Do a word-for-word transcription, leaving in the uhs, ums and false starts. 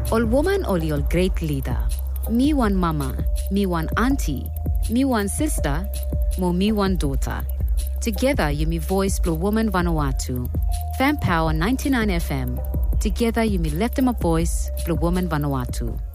Ol woman oli ol great leader. Me one mama, me one auntie, me one sister, mo me one daughter. Together you me voice Blue Woman Vanuatu. Fan Power ninety-nine F M. Together you me left them a voice Blue Woman Vanuatu.